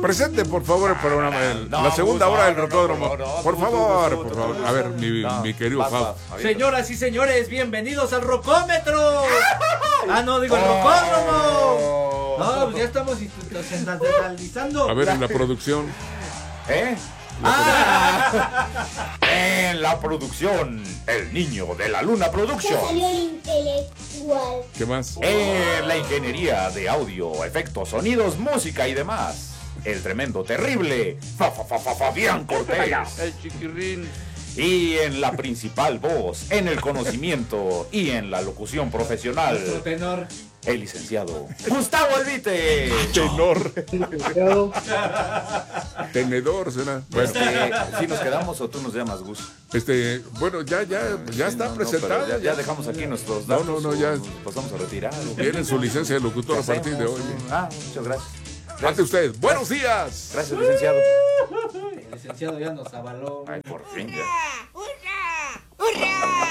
Presente, por favor, el programa, la segunda hora del Rocódromo. Por favor. A ver, mi querido Fab. Señoras y señores, bienvenidos al Rocómetro. No, digo el Rocódromo. No, pues ya estamos institucionalizando. A ver, en la producción. En la producción, el niño de la luna production. Salió el intelectual. ¿Qué más? En la ingeniería de audio, efectos, sonidos, música y demás, el tremendo, terrible Fabián Cortés. El chiquirrín. Y en la principal voz, en el conocimiento y en la locución profesional, Nuestro tenor. el licenciado Gustavo Albite. Tenedor, será. Bueno, ¿Sí nos quedamos o tú nos llamas Gus? bueno, ya está presentado. Pero ya dejamos aquí nuestros datos. No, ya. Nos pasamos a retirar. Tienen su licencia de locutor a partir de hoy. Muchas gracias. Ante usted, buenos días. Gracias, licenciado. El licenciado ya nos avaló. Ay, por fin ya. ¡Hurra! ¡Hurra!